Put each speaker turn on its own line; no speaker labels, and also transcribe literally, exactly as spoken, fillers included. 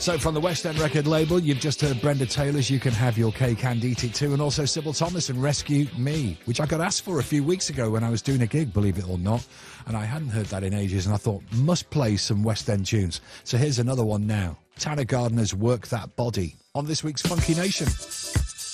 So from the West End record label, you've just heard Brenda Taylor's You Can Have Your Cake and Eat It Too, and also Sybil Thomas and Rescue Me, which I got asked for a few weeks ago when I was doing a gig, believe it or not, and I hadn't heard that in ages, and I thought, must play some West End tunes. So here's another one now. Tanner Gardner's Work That Body on this week's Funky Nation.